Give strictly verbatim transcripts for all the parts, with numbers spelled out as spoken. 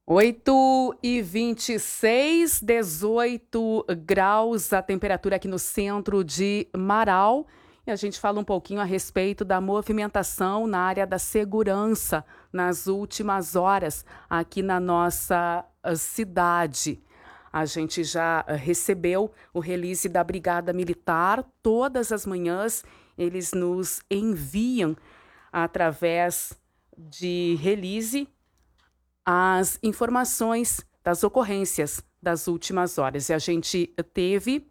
oito e vinte e seis, dezoito graus a temperatura aqui no centro de Marau. E a gente fala um pouquinho a respeito da movimentação na área da segurança nas últimas horas aqui na nossa ah, cidade. A gente já ah, recebeu o release da Brigada Militar. Todas as manhãs eles nos enviam através de release as informações das ocorrências das últimas horas. E a gente teve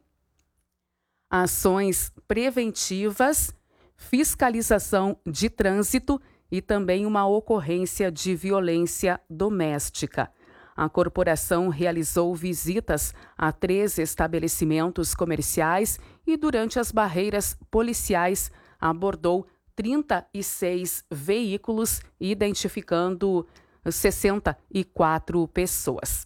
ações preventivas, fiscalização de trânsito e também uma ocorrência de violência doméstica. A corporação realizou visitas a três estabelecimentos comerciais e, durante as barreiras policiais, abordou trinta e seis veículos, identificando sessenta e quatro pessoas.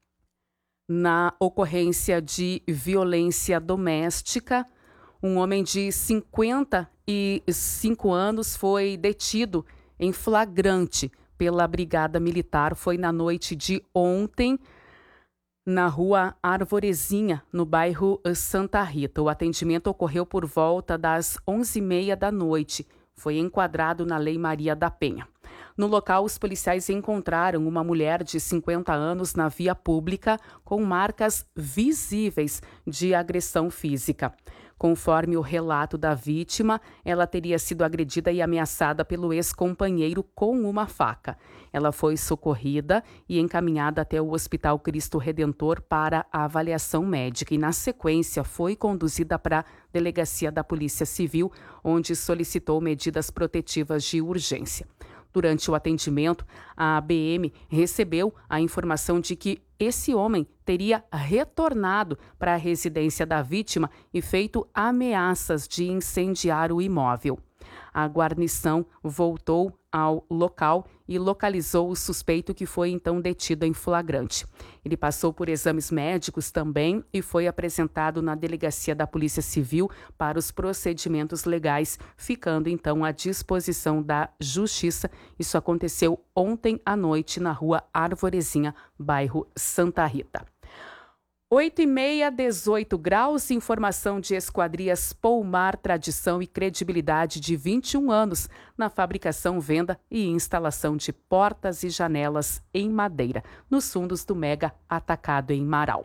Na ocorrência de violência doméstica, um homem de cinquenta e cinco anos foi detido em flagrante pela Brigada Militar. Foi na noite de ontem, na rua Arvorezinha, no bairro Santa Rita. O atendimento ocorreu por volta das onze e meia da noite. Foi enquadrado na Lei Maria da Penha. No local, os policiais encontraram uma mulher de cinquenta anos na via pública com marcas visíveis de agressão física. Conforme o relato da vítima, ela teria sido agredida e ameaçada pelo ex-companheiro com uma faca. Ela foi socorrida e encaminhada até o Hospital Cristo Redentor para a avaliação médica e, na sequência, foi conduzida para a Delegacia da Polícia Civil, onde solicitou medidas protetivas de urgência. Durante o atendimento, a A B M recebeu a informação de que esse homem teria retornado para a residência da vítima e feito ameaças de incendiar o imóvel. A guarnição voltou ao local e localizou o suspeito, que foi então detido em flagrante. Ele passou por exames médicos também e foi apresentado na Delegacia da Polícia Civil para os procedimentos legais, ficando então à disposição da Justiça. Isso aconteceu ontem à noite na rua Arvorezinha, bairro Santa Rita. oito e meia, dezoito graus, informação de Esquadrias Poumar, tradição e credibilidade de vinte e um anos na fabricação, venda e instalação de portas e janelas em madeira, nos fundos do Mega Atacado em Marau.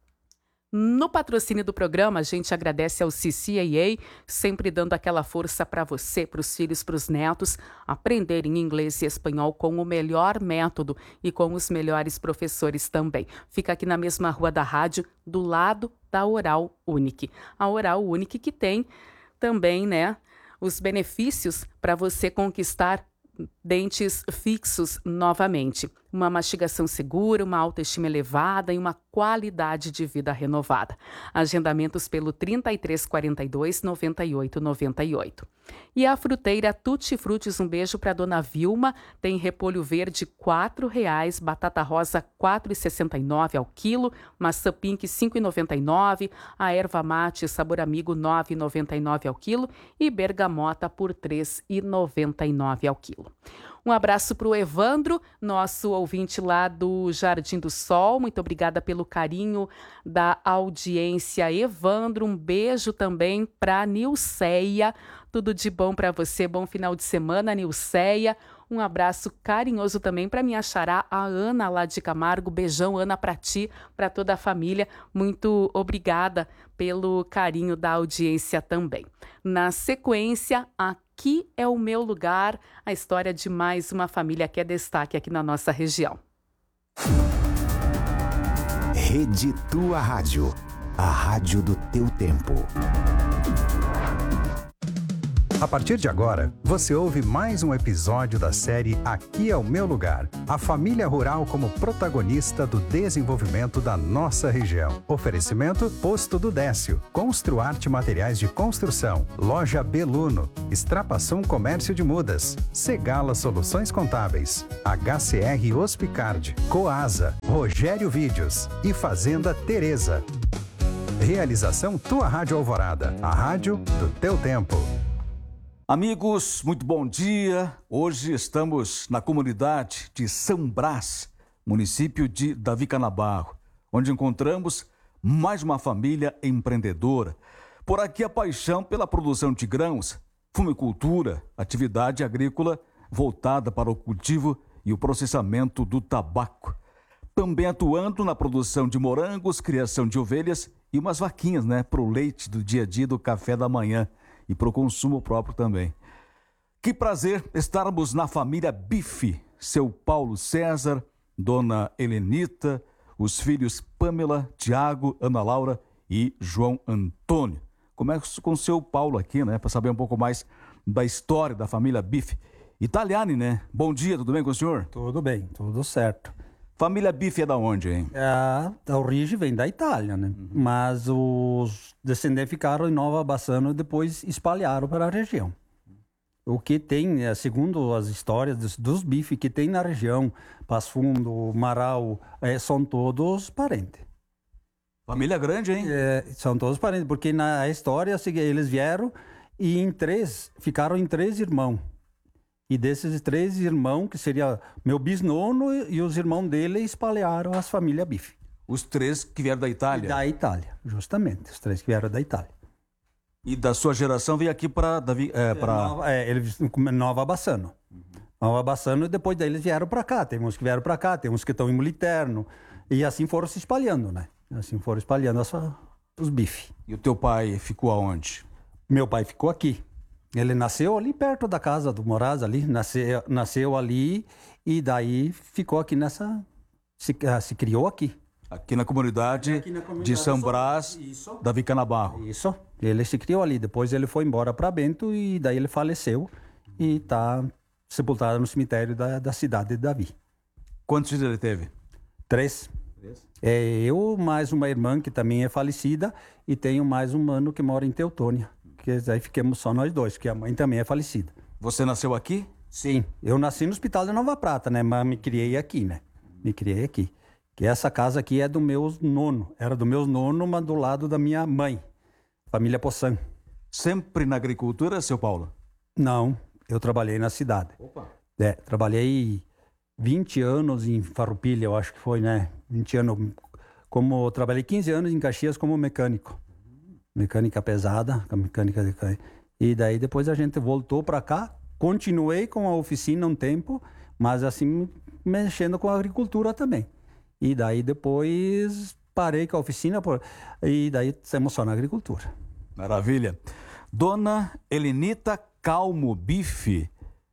No patrocínio do programa, a gente agradece ao C C A A, sempre dando aquela força para você, para os filhos, para os netos, aprenderem inglês e espanhol com o melhor método e com os melhores professores também. Fica aqui na mesma rua da rádio, do lado da Oral Unique. A Oral Unique que tem também, né, os benefícios para você conquistar dentes fixos novamente. Uma mastigação segura, uma autoestima elevada e uma qualidade de vida renovada. Agendamentos pelo trinta e três, quarenta e dois, noventa e oito, noventa e oito. E a fruteira Tutti Frutis, um beijo para dona Vilma, tem repolho verde quatro reais, batata rosa quatro reais e sessenta e nove ao quilo, maçã pink cinco reais e noventa e nove, a erva mate sabor amigo nove reais e noventa e nove ao quilo e bergamota por três reais e noventa e nove ao quilo. Um abraço para o Evandro, nosso ouvinte lá do Jardim do Sol. Muito obrigada pelo carinho da audiência, Evandro. Um beijo também para a Nilceia. Tudo de bom para você. Bom final de semana, Nilceia. Um abraço carinhoso também para minha xará, a Ana lá de Camargo. Beijão, Ana, para ti, para toda a família. Muito obrigada pelo carinho da audiência também. Na sequência, Aqui é o Meu Lugar, a história de mais uma família que é destaque aqui na nossa região. Rede Tua Rádio, a rádio do teu tempo. A partir de agora, você ouve mais um episódio da série Aqui é o Meu Lugar. A família rural como protagonista do desenvolvimento da nossa região. Oferecimento Posto do Décio, Construarte Materiais de Construção, Loja Beluno, Extrapassum Comércio de Mudas, Segala Soluções Contábeis, H C R Hospicard, Coasa, Rogério Vídeos e Fazenda Teresa. Realização Tua Rádio Alvorada, a rádio do teu tempo. Amigos, muito bom dia. Hoje estamos na comunidade de São Brás, município de Davi Canabarro, onde encontramos mais uma família empreendedora. Por aqui a paixão pela produção de grãos, fumicultura, atividade agrícola voltada para o cultivo e o processamento do tabaco. Também atuando na produção de morangos, criação de ovelhas e umas vaquinhas, né, para o leite do dia a dia, do café da manhã e para o consumo próprio também. Que prazer estarmos na família Bife, seu Paulo César, dona Helenita, os filhos Pamela, Tiago, Ana Laura e João Antônio. Começo com o seu Paulo aqui, né, para saber um pouco mais da história da família Bife. Italiani, né? Bom dia, tudo bem com o senhor? Tudo bem, tudo certo. Família Bife é da onde, hein? A, a origem vem da Itália, né? Uhum. Mas os descendentes ficaram em Nova Bassano e depois espalharam para a região. O que tem, segundo as histórias dos, dos bifes que tem na região, Passo Fundo, Marau, é, são todos parentes. Família grande, hein? É, são todos parentes, porque na história eles vieram e em três, ficaram em três irmãos. E desses três irmãos, que seria meu bisnono e os irmãos dele, espalharam as famílias Bife. Os três que vieram da Itália? Da Itália, justamente. Os três que vieram da Itália. E da sua geração veio aqui para Davi, é, para Nova, é, eles Nova Bassano. Uhum. Nova Bassano e depois daí eles vieram para cá. Tem uns que vieram para cá, tem uns que estão em Moliterno. E assim foram se espalhando, né? Assim foram espalhando as, os bifes. E o teu pai ficou aonde? Meu pai ficou aqui. Ele nasceu ali perto da casa do Moraes, ali, nasceu, nasceu ali e daí ficou aqui nessa, se, se criou aqui. Aqui na comunidade, aqui na comunidade de São Brás, isso. Davi Canabarro. Isso, ele se criou ali, depois ele foi embora para Bento e daí ele faleceu e está sepultado no cemitério da, da cidade de Davi. Quantos filhos ele teve? Três. Três? É, eu, mais uma irmã que também é falecida e tenho mais um mano que mora em Teutônia. Que aí ficamos só nós dois, porque a mãe também é falecida. Você nasceu aqui? Sim, eu nasci no Hospital de Nova Prata, né? Mas me criei aqui, né? Me criei aqui. Que essa casa aqui é do meu nono. Era do meu nono, mas do lado da minha mãe. Família Poçan. Sempre na agricultura, seu Paulo? Não, eu trabalhei na cidade. Opa. É, trabalhei vinte anos em Farroupilha, eu acho que foi, né? vinte anos. Como, trabalhei quinze anos em Caxias como mecânico. Mecânica pesada, mecânica de... E daí depois a gente voltou para cá, continuei com a oficina um tempo, mas assim mexendo com a agricultura também. E daí depois parei com a oficina por... e daí estamos só na agricultura. Maravilha. Dona Helenita Calmo Bife,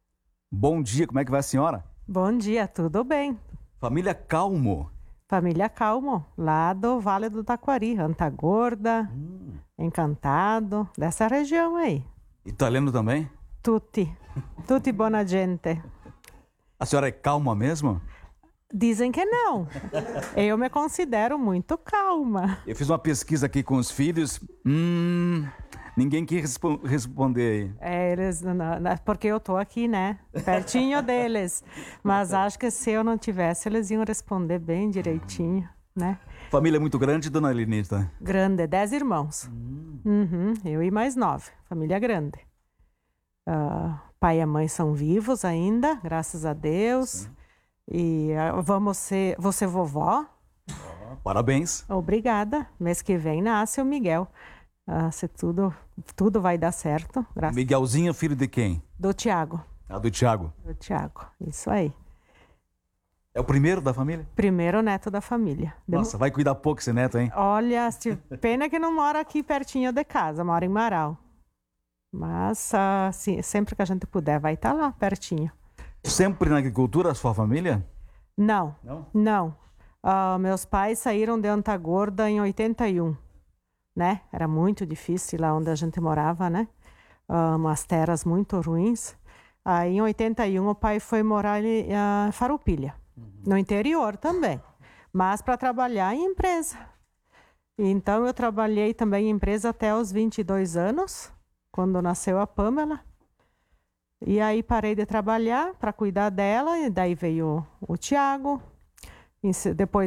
bom dia, como é que vai a senhora? Bom dia, tudo bem. Família Calmo. Família Calmo, lá do Vale do Taquari, Antagorda, hum. Encantado, dessa região aí. Italiano também? Tutti, tutti buona gente. A senhora é calma mesmo? Dizem que não. Eu me considero muito calma. Eu fiz uma pesquisa aqui com os filhos, hum, ninguém quis respo- responder aí. É, eles, não, não, porque eu tô aqui, né, pertinho deles. Mas acho que se eu não tivesse, eles iam responder bem direitinho, né? Família muito grande, dona Helenita? Grande, dez irmãos. Hum. Uhum, eu e mais nove, família grande. Uh, pai e a mãe são vivos ainda, graças a Deus. Sim. E uh, vamos ser, vou ser vovó. Oh, parabéns. Obrigada. Mês que vem nasce o Miguel. Uh, se tudo, tudo vai dar certo. Miguelzinho, filho de quem? Do Tiago. Ah, do Tiago. Do Tiago, isso aí. É o primeiro da família? Primeiro neto da família. Nossa, vai cuidar pouco esse neto, hein? Olha, pena que não mora aqui pertinho de casa, mora em Marau. Mas uh, sim, sempre que a gente puder, vai estar lá, pertinho. Sempre na agricultura, a sua família? Não, não. não. Uh, meus pais saíram de Antagorda em oitenta e um, né? Era muito difícil lá onde a gente morava, né? Uh, umas terras muito ruins. Aí em oitenta e um o pai foi morar em uh, Farroupilha. No interior também, mas para trabalhar em empresa. Então eu trabalhei também em empresa até os vinte e dois anos, quando nasceu a Pamela. E aí parei de trabalhar para cuidar dela, e daí veio o, o Tiago. Depois